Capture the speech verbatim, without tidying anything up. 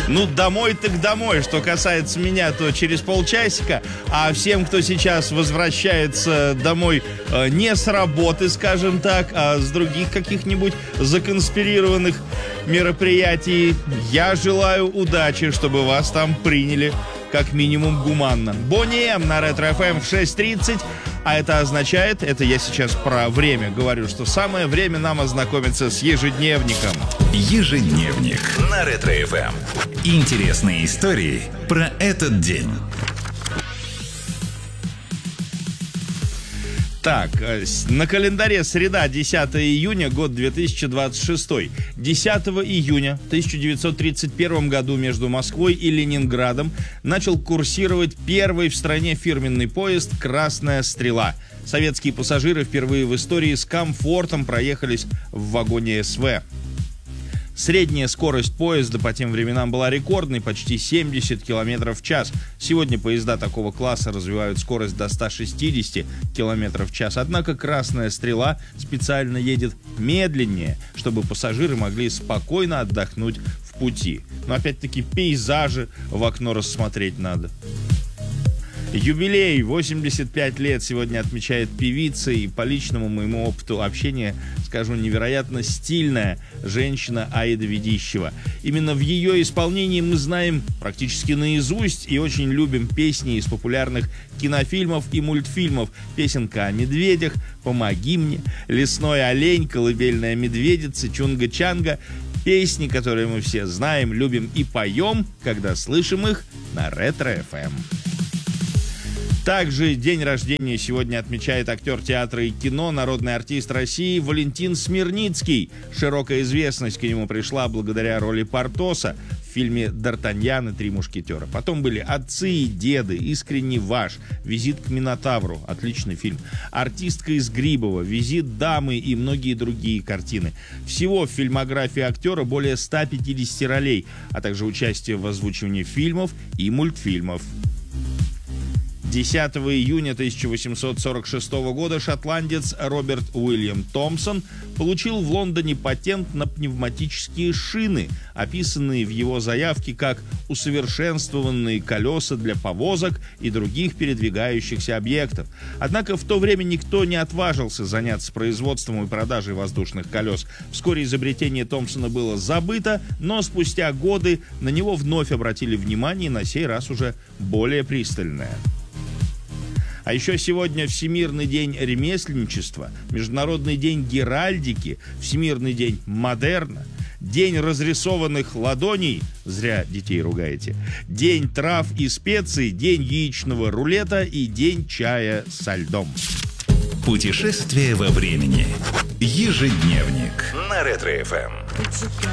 Ну, домой так домой. Что касается меня, то через полчасика. А всем, кто сейчас возвращается домой э, не с работы, скажем так, а с других каких-нибудь законспирированных мероприятий, я желаю удачи, чтобы вас там приняли как минимум гуманно. Бонни М на Ретро эф эм в шесть тридцать. А это означает, это я сейчас про время говорю, что самое время нам ознакомиться с ежедневником. Ежедневник на Ретро эф эм. Интересные истории про этот день. Так, на календаре среда, десятое июня, год две тысячи двадцать шестой. десятого июня в тысяча девятьсот тридцать первом году между Москвой и Ленинградом начал курсировать первый в стране фирменный поезд «Красная стрела». Советские пассажиры впервые в истории с комфортом проехались в вагоне эс вэ. Средняя скорость поезда по тем временам была рекордной, почти семьдесят километров в час. Сегодня поезда такого класса развивают скорость до ста шестидесяти километров в час. Однако «Красная стрела» специально едет медленнее, чтобы пассажиры могли спокойно отдохнуть в пути. Но опять-таки пейзажи в окно рассмотреть надо. Юбилей, восемьдесят пять лет сегодня отмечает певица, и по личному моему опыту общения скажу, невероятно стильная женщина Аида Ведищева. Именно в ее исполнении мы знаем практически наизусть и очень любим песни из популярных кинофильмов и мультфильмов. Песенка о медведях, «Помоги мне», «Лесной олень», «Колыбельная медведица», «Чунга-чанга». Песни, которые мы все знаем, любим и поем, когда слышим их на Ретро эф эм. Также день рождения сегодня отмечает актер театра и кино, народный артист России Валентин Смирницкий. Широкая известность к нему пришла благодаря роли Портоса в фильме «Д'Артаньян и три мушкетера». Потом были «Отцы и деды», «Искренне ваш», «Визит к Минотавру», отличный фильм, «Артистка из Грибова», «Визит дамы» и многие другие картины. Всего в фильмографии актера более ста пятидесяти ролей, а также участие в озвучивании фильмов и мультфильмов. десятого июня тысяча восемьсот сорок шестого года шотландец Роберт Уильям Томпсон получил в Лондоне патент на пневматические шины, описанные в его заявке как усовершенствованные колеса для повозок и других передвигающихся объектов. Однако в то время никто не отважился заняться производством и продажей воздушных колес. Вскоре изобретение Томпсона было забыто, но спустя годы на него вновь обратили внимание, на сей раз уже более пристальное. А еще сегодня Всемирный день ремесленничества, Международный день геральдики, Всемирный день модерна, День разрисованных ладоней, зря детей ругаете, День трав и специй, День яичного рулета и День чая со льдом. Путешествие во времени. Ежедневник на Ретро эф эм.